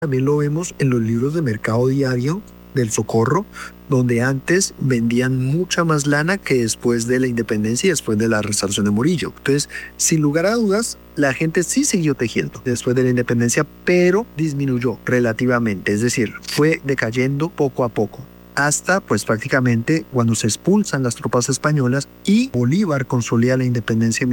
También lo vemos en los libros de mercado diario del Socorro, donde antes vendían mucha más lana que después de la independencia y después de la restauración de Murillo. Entonces, sin lugar a dudas, la gente sí siguió tejiendo después de la independencia, pero disminuyó relativamente, es decir, fue decayendo poco a poco, hasta pues prácticamente cuando se expulsan las tropas españolas y Bolívar consolida la independencia en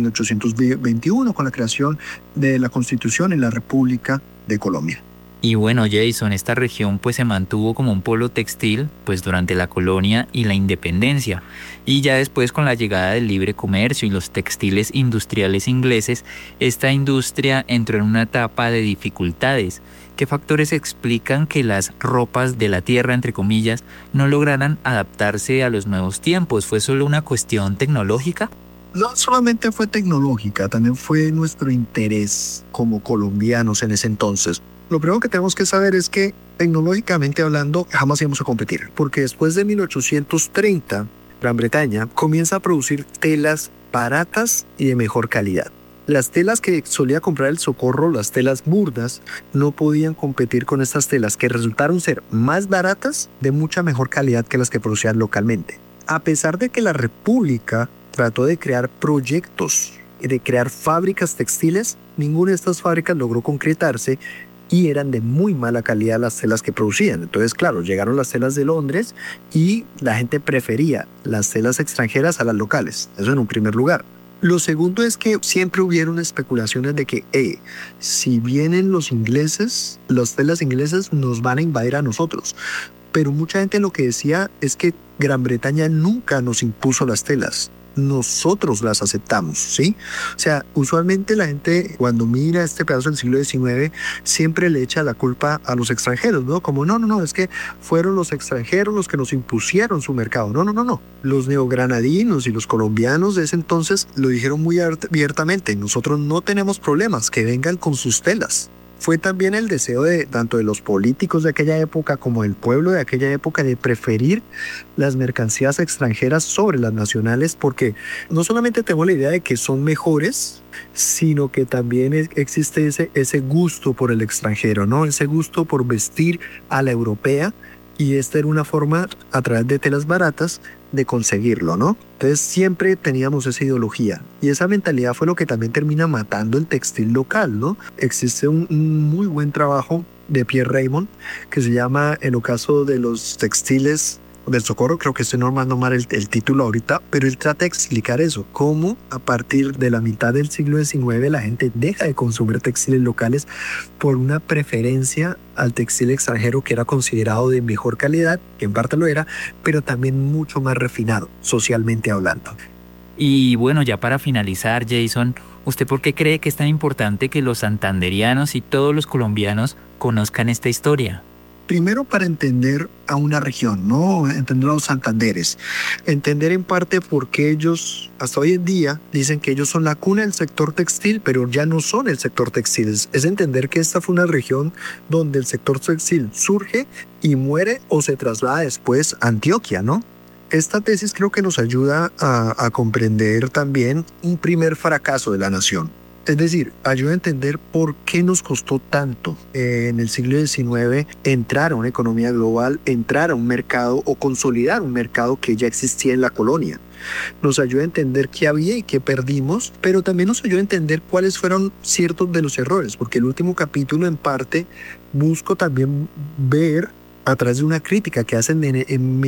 1821 con la creación de la Constitución en la República de Colombia. Y bueno, Jason, esta región pues se mantuvo como un polo textil pues durante la colonia y la independencia. Y ya después, con la llegada del libre comercio y los textiles industriales ingleses, esta industria entró en una etapa de dificultades. ¿Qué factores explican que las ropas de la tierra, entre comillas, no lograran adaptarse a los nuevos tiempos? ¿Fue solo una cuestión tecnológica? No solamente fue tecnológica, también fue nuestro interés como colombianos en ese entonces. Lo primero que tenemos que saber es que, tecnológicamente hablando, jamás íbamos a competir, porque después de 1830, Gran Bretaña comienza a producir telas baratas y de mejor calidad. Las telas que solía comprar el Socorro, las telas burdas, no podían competir con estas telas que resultaron ser más baratas, de mucha mejor calidad que las que producían localmente. A pesar de que la República trató de crear proyectos, de crear fábricas textiles, ninguna de estas fábricas logró concretarse y eran de muy mala calidad las telas que producían. Entonces, claro, llegaron las telas de Londres y la gente prefería las telas extranjeras a las locales. Eso en un primer lugar. Lo segundo es que siempre hubieron especulaciones de que, si vienen los ingleses, las telas inglesas nos van a invadir a nosotros. Pero mucha gente lo que decía es que Gran Bretaña nunca nos impuso las telas. Nosotros las aceptamos, ¿sí? O sea, usualmente la gente cuando mira este pedazo del siglo XIX siempre le echa la culpa a los extranjeros, ¿no? Como no, es que fueron los extranjeros los que nos impusieron su mercado. No. Los neogranadinos y los colombianos de ese entonces lo dijeron muy abiertamente. Nosotros no tenemos problemas, que vengan con sus telas. Fue también el deseo de tanto de los políticos de aquella época como del pueblo de aquella época de preferir las mercancías extranjeras sobre las nacionales, porque no solamente tengo la idea de que son mejores, sino que también existe ese gusto por el extranjero, ¿no? Ese gusto por vestir a la europea, y esta era una forma, a través de telas baratas, de conseguirlo, ¿no? Entonces siempre teníamos esa ideología y esa mentalidad fue lo que también termina matando el textil local, ¿no? Existe un muy buen trabajo de Pierre Raymond que se llama El ocaso de los textiles del Socorro, creo que estoy normando mal el título ahorita, pero él trata de explicar eso, cómo a partir de la mitad del siglo XIX la gente deja de consumir textiles locales por una preferencia al textil extranjero que era considerado de mejor calidad, que en parte lo era, pero también mucho más refinado, socialmente hablando. Y bueno, ya para finalizar, Jason, ¿usted por qué cree que es tan importante que los santanderianos y todos los colombianos conozcan esta historia? Primero, para entender a una región, ¿no? Entender a los Santanderes. Entender en parte por qué ellos, hasta hoy en día, dicen que ellos son la cuna del sector textil, pero ya no son el sector textil. Es entender que esta fue una región donde el sector textil surge y muere o se traslada después a Antioquia, ¿no? Esta tesis creo que nos ayuda a comprender también un primer fracaso de la nación. Es decir, ayuda a entender por qué nos costó tanto en el siglo XIX entrar a una economía global, entrar a un mercado o consolidar un mercado que ya existía en la colonia. Nos ayuda a entender qué había y qué perdimos, pero también nos ayuda a entender cuáles fueron ciertos de los errores, porque el último capítulo en parte busco también ver a través de una crítica que hacen en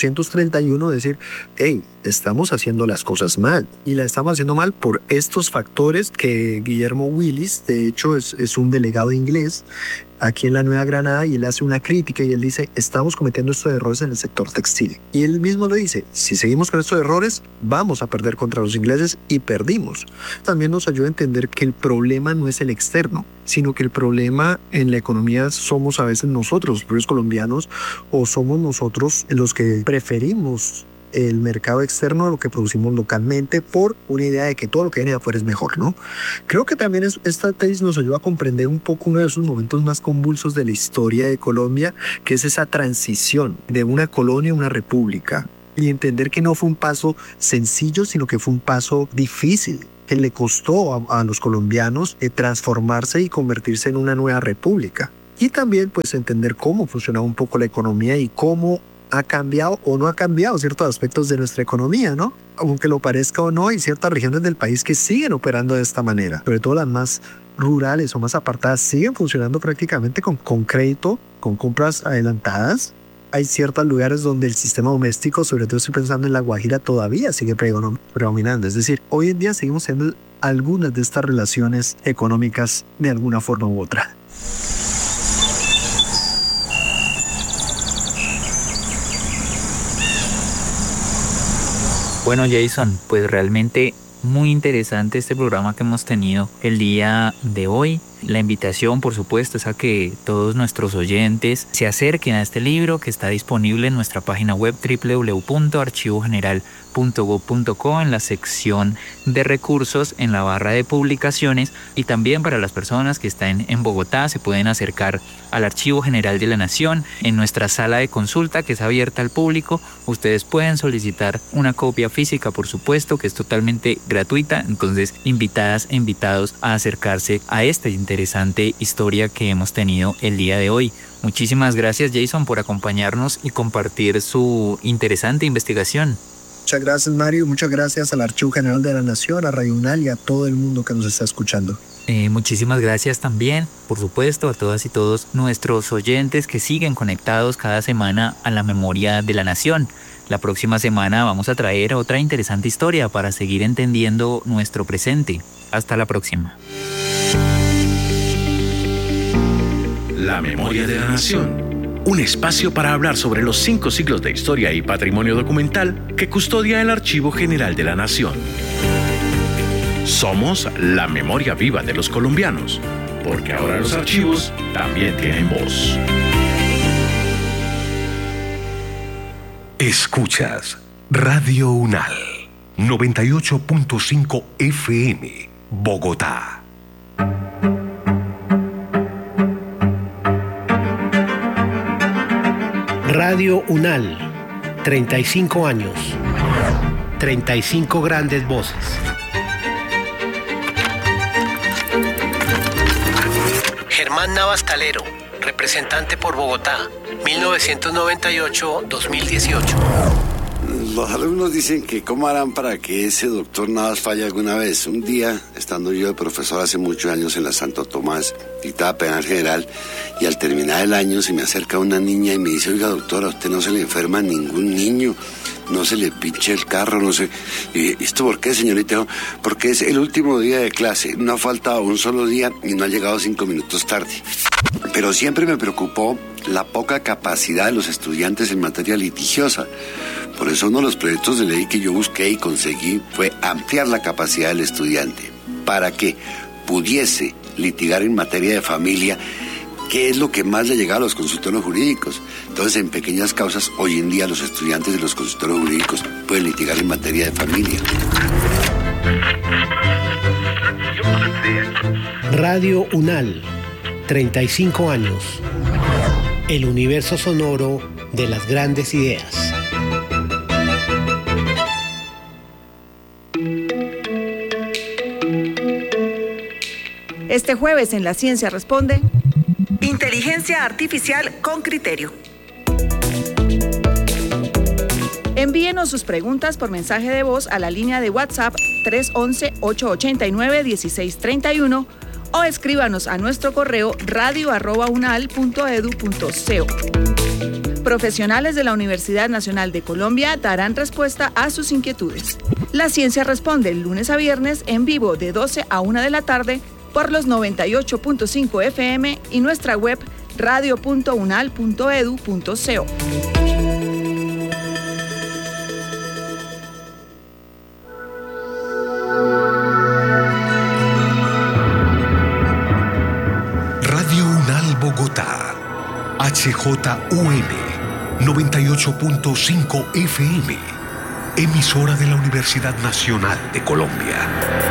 1831, decir, estamos haciendo las cosas mal. Y la estamos haciendo mal por estos factores que Guillermo Willis, de hecho, es un delegado inglés aquí en la Nueva Granada, y él hace una crítica y él dice, estamos cometiendo estos errores en el sector textil. Y él mismo lo dice, si seguimos con estos errores, vamos a perder contra los ingleses, y perdimos. También nos ayuda a entender que el problema no es el externo, sino que el problema en la economía somos a veces nosotros, los propios colombianos, o somos nosotros los que preferimos el mercado externo a lo que producimos localmente por una idea de que todo lo que viene de afuera es mejor, ¿no? Creo que también esta tesis nos ayuda a comprender un poco uno de esos momentos más convulsos de la historia de Colombia, que es esa transición de una colonia a una república, y entender que no fue un paso sencillo, sino que fue un paso difícil, que le costó a los colombianos transformarse y convertirse en una nueva república. y también pues entender cómo funciona un poco la economía y cómo ha cambiado o no ha cambiado ciertos aspectos de nuestra economía, ¿no? Aunque lo parezca o no, hay ciertas regiones del país que siguen operando de esta manera, sobre todo las más rurales o más apartadas siguen funcionando prácticamente con crédito, con compras adelantadas. Hay ciertos lugares donde el sistema doméstico, sobre todo estoy pensando en La Guajira, todavía sigue predominando. Es decir, hoy en día seguimos teniendo algunas de estas relaciones económicas de alguna forma u otra. Bueno, Jason, pues realmente muy interesante este programa que hemos tenido el día de hoy. La invitación, por supuesto, es a que todos nuestros oyentes se acerquen a este libro que está disponible en nuestra página web www.archivogeneral.gov.co en la sección de recursos, en la barra de publicaciones, y también para las personas que están en Bogotá se pueden acercar al Archivo General de la Nación en nuestra sala de consulta que es abierta al público. Ustedes pueden solicitar una copia física, por supuesto, que es totalmente gratuita, entonces invitadas e invitados a acercarse a esta interesante historia que hemos tenido el día de hoy. Muchísimas gracias, Jason, por acompañarnos y compartir su interesante investigación. Muchas gracias, Mario. Muchas gracias al Archivo General de la Nación, a Radio UNAL y a todo el mundo que nos está escuchando. Muchísimas gracias también, por supuesto, a todas y todos nuestros oyentes que siguen conectados cada semana a la Memoria de la Nación. La próxima semana vamos a traer otra interesante historia para seguir entendiendo nuestro presente. Hasta la próxima. La Memoria de la Nación, un espacio para hablar sobre los 5 siglos de historia y patrimonio documental que custodia el Archivo General de la Nación. Somos la memoria viva de los colombianos, porque ahora los archivos también tienen voz. Escuchas Radio UNAL, 98.5 FM, Bogotá. Radio UNAL, 35 años, 35 grandes voces. Germán Navas Talero, representante por Bogotá, 1998-2018. Los alumnos dicen que cómo harán para que ese doctor Navas falle alguna vez. Un día, estando yo de profesor hace muchos años en la Santo Tomás, dictaba penal general, y al terminar el año se me acerca una niña y me dice: oiga, doctora, a usted no se le enferma ningún niño, no se le pinche el carro, no sé. Y ¿esto por qué, señorita? Porque es el último día de clase, no ha faltado un solo día y no ha llegado 5 minutos tarde. Pero siempre me preocupó la poca capacidad de los estudiantes en materia litigiosa. Por eso uno de los proyectos de ley que yo busqué y conseguí fue ampliar la capacidad del estudiante para que pudiese litigar en materia de familia, que es lo que más le llega a los consultorios jurídicos. Entonces, en pequeñas causas, hoy en día los estudiantes de los consultorios jurídicos pueden litigar en materia de familia. Radio UNAL, 35 años. El universo sonoro de las grandes ideas. Este jueves en La Ciencia Responde, Inteligencia Artificial con Criterio. Envíenos sus preguntas por mensaje de voz a la línea de WhatsApp 311-889-1631 o escríbanos a nuestro correo radio@unal.edu.co. Profesionales de la Universidad Nacional de Colombia darán respuesta a sus inquietudes. La Ciencia Responde lunes a viernes en vivo de 12 a 1 de la tarde por los 98.5 FM y nuestra web radio.unal.edu.co. Radio UNAL Bogotá, HJUL 98.5 FM, emisora de la Universidad Nacional de Colombia.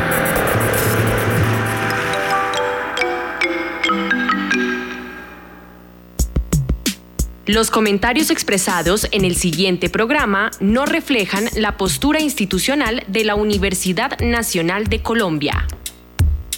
Los comentarios expresados en el siguiente programa no reflejan la postura institucional de la Universidad Nacional de Colombia.